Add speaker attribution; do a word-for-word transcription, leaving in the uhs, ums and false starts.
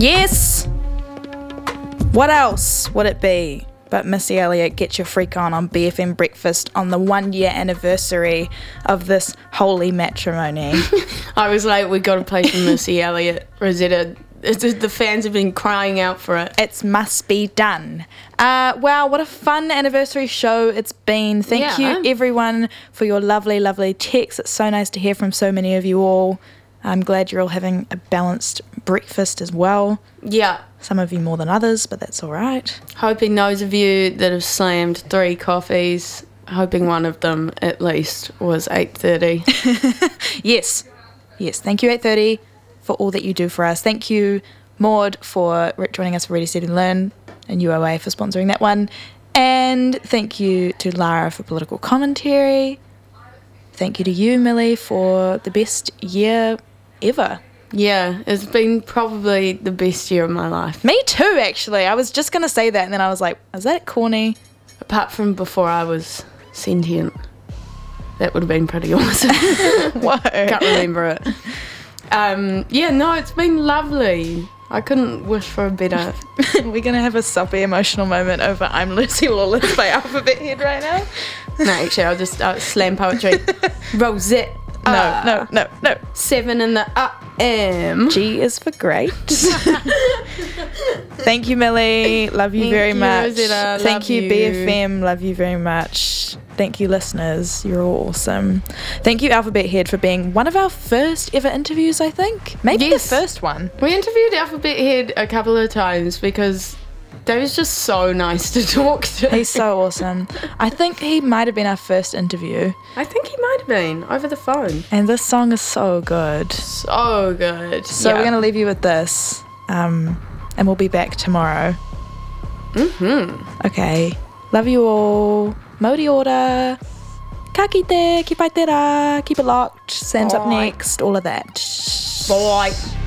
Speaker 1: Yes! What else would it be but Missy Elliott, Get Your Freak On on B F M Breakfast on the one year anniversary of this holy matrimony?
Speaker 2: I was like, we got to play some Missy Elliott. Rosetta, it's just, the fans have been crying out for it.
Speaker 1: It must be done. Uh, wow, what a fun anniversary show it's been. Thank
Speaker 2: Yeah.
Speaker 1: you, everyone, for your lovely, lovely texts. It's so nice to hear from so many of you all. I'm glad you're all having a balanced breakfast as well.
Speaker 2: Yeah.
Speaker 1: Some of you more than others, but that's all right.
Speaker 2: Hoping those of you that have slammed three coffees, hoping one of them at least was eight thirty.
Speaker 1: Yes. Yes. Thank you, eight thirty, for all that you do for us. Thank you, Maud, for joining us for Ready, Steady, Learn, and U O A for sponsoring that one. And thank you to Lara for political commentary. Thank you to you, Millie, for the best year ever.
Speaker 2: Yeah, it's been probably the best year of my life.
Speaker 1: Me too, actually. I was just going to say that, and then I was like, is that corny?
Speaker 2: Apart from before I was sentient. That would have been pretty awesome.
Speaker 1: Whoa.
Speaker 2: Can't remember it. Um, yeah, no, it's been lovely. I couldn't wish for a better...
Speaker 1: We're going to have a soppy emotional moment over I'm Lucy Lawless by Alphabet Head right now.
Speaker 2: No, actually, I'll just uh, slam poetry. Rosette.
Speaker 1: No,
Speaker 2: uh,
Speaker 1: no, no, no.
Speaker 2: Seven in the uh, M.
Speaker 1: G is for great. Thank you, Millie. Love you
Speaker 2: Thank
Speaker 1: very
Speaker 2: you,
Speaker 1: much.
Speaker 2: Rosetta.
Speaker 1: Thank
Speaker 2: Love
Speaker 1: you,
Speaker 2: you.
Speaker 1: B F M. Love you very much. Thank you, listeners. You're all awesome. Thank you, Alphabet Head, for being one of our first ever interviews, I think. Maybe
Speaker 2: Yes.
Speaker 1: the first one.
Speaker 2: We interviewed Alphabet Head a couple of times because Dave was just so nice to talk to.
Speaker 1: He's so awesome. I think he might have been our first interview.
Speaker 2: I think he might have been over the phone.
Speaker 1: And this song is so good.
Speaker 2: So good.
Speaker 1: So
Speaker 2: Yeah.
Speaker 1: we're going to leave you with this. Um, and we'll be back tomorrow.
Speaker 2: Mm-hmm.
Speaker 1: Okay. Love you all. Modi order. Ka kite, ki pai te rā, keep it locked. Sam's up
Speaker 2: Bye.
Speaker 1: next. All of that.
Speaker 2: Bye.